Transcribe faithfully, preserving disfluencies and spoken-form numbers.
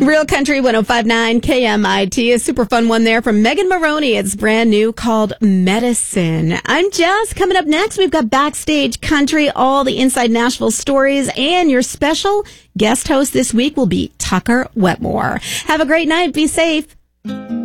Real Country one oh five point nine K M I T. A super fun one there from Megan Maroney. It's brand new, called Medicine. I'm Jess. Coming up next, we've got Backstage Country, all the Inside Nashville stories, and your special guest host this week will be Tucker Wetmore. Have a great night. Be safe.